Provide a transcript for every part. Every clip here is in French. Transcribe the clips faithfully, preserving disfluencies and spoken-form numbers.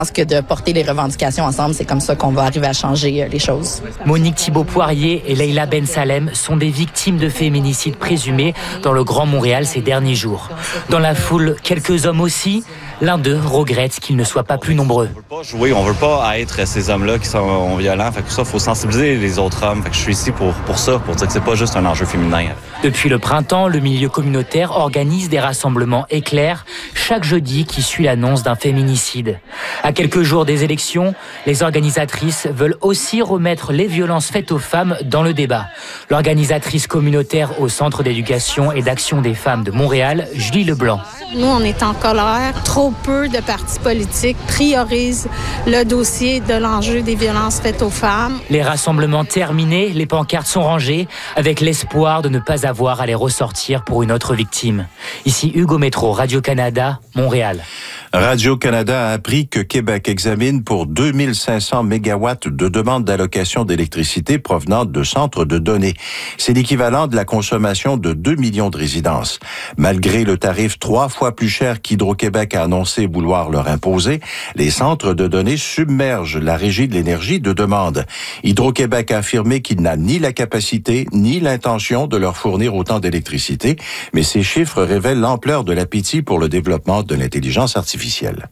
Je pense que de porter les revendications ensemble, c'est comme ça qu'on va arriver à changer les choses. Monique Thibault-Poirier et Leila Ben Salem sont des victimes de féminicides présumés dans le Grand Montréal ces derniers jours. Dans la foule, quelques hommes aussi. L'un d'eux regrette qu'ils ne soient pas plus nombreux. On veut pas jouer, on veut pas être ces hommes-là qui sont violents. Fait que ça, faut sensibiliser les autres hommes. Fait que je suis ici pour, pour ça, pour dire que c'est pas juste un enjeu féminin. Depuis le printemps, le milieu communautaire organise des rassemblements éclairs chaque jeudi qui suit l'annonce d'un féminicide. À quelques jours des élections, les organisatrices veulent aussi remettre les violences faites aux femmes dans le débat. L'organisatrice communautaire au Centre d'éducation et d'action des femmes de Montréal, Julie Leblanc. Nous, on est en colère. Trop peu de partis politiques priorisent le dossier de l'enjeu des violences faites aux femmes. Les rassemblements terminés, les pancartes sont rangées avec l'espoir de ne pas avoir à les ressortir pour une autre victime. Ici Hugo Métro, Radio-Canada, Montréal. Radio-Canada a appris que Québec examine pour deux mille cinq cents mégawatts de demandes d'allocation d'électricité provenant de centres de données. C'est l'équivalent de la consommation de deux millions de résidences. Malgré le tarif trois fois plus cher qu'Hydro-Québec a annoncé vouloir leur imposer, les centres de données submergent la Régie de l'énergie de demande. Hydro-Québec a affirmé qu'il n'a ni la capacité ni l'intention de leur fournir autant d'électricité, mais ces chiffres révèlent l'ampleur de l'appétit pour le développement de l'intelligence artificielle.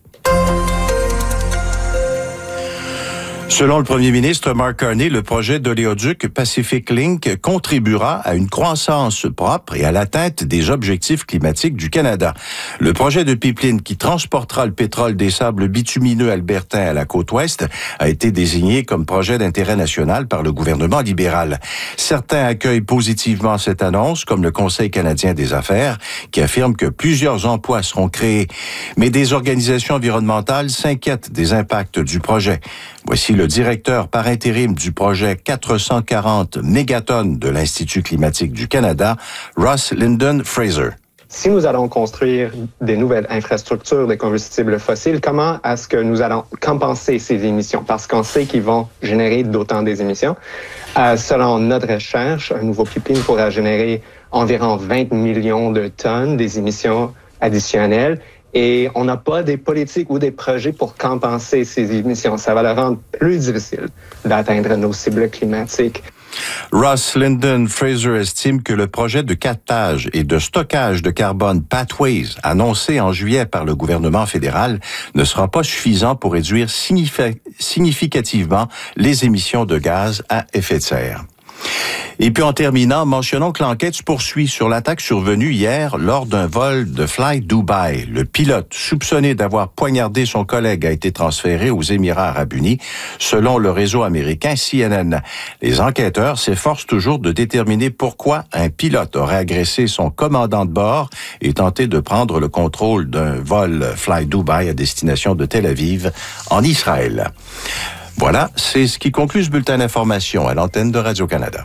Selon le premier ministre Mark Carney, le projet d'oléoduc Pacific Link contribuera à une croissance propre et à l'atteinte des objectifs climatiques du Canada. Le projet de pipeline qui transportera le pétrole des sables bitumineux albertains à la côte ouest a été désigné comme projet d'intérêt national par le gouvernement libéral. Certains accueillent positivement cette annonce, comme le Conseil canadien des affaires, qui affirme que plusieurs emplois seront créés. Mais des organisations environnementales s'inquiètent des impacts du projet. Voici le directeur par intérim du projet quatre cent quarante mégatonnes de l'Institut climatique du Canada, Ross Lyndon Fraser. Si nous allons construire des nouvelles infrastructures de combustibles fossiles, comment est-ce que nous allons compenser ces émissions? Parce qu'on sait qu'ils vont générer d'autant des émissions. Euh, selon notre recherche, un nouveau pipeline pourra générer environ vingt millions de tonnes des émissions additionnelles. Et on n'a pas des politiques ou des projets pour compenser ces émissions. Ça va le rendre plus difficile d'atteindre nos cibles climatiques. Ross Lyndon Fraser estime que le projet de captage et de stockage de carbone Pathways, annoncé en juillet par le gouvernement fédéral, ne sera pas suffisant pour réduire significativement les émissions de gaz à effet de serre. Et puis en terminant, mentionnons que l'enquête se poursuit sur l'attaque survenue hier lors d'un vol de Fly Dubai. Le pilote, soupçonné d'avoir poignardé son collègue, a été transféré aux Émirats arabes unis, selon le réseau américain C N N. Les enquêteurs s'efforcent toujours de déterminer pourquoi un pilote aurait agressé son commandant de bord et tenté de prendre le contrôle d'un vol Fly Dubai à destination de Tel Aviv, en Israël. Voilà, c'est ce qui conclut ce bulletin d'information à l'antenne de Radio-Canada.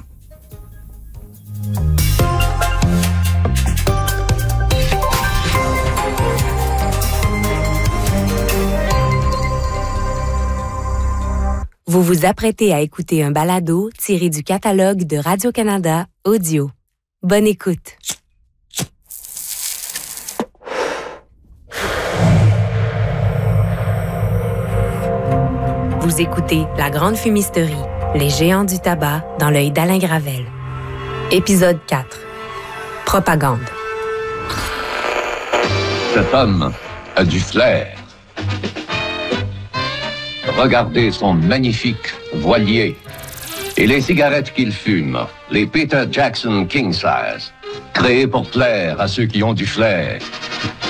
Vous vous apprêtez à écouter un balado tiré du catalogue de Radio-Canada Audio. Bonne écoute. Vous écoutez La Grande Fumisterie, les géants du tabac dans l'œil d'Alain Gravel. Épisode quatre. Propagande. Cet homme a du flair. Regardez son magnifique voilier et les cigarettes qu'il fume, les Peter Jackson King Size, créées pour plaire à ceux qui ont du flair.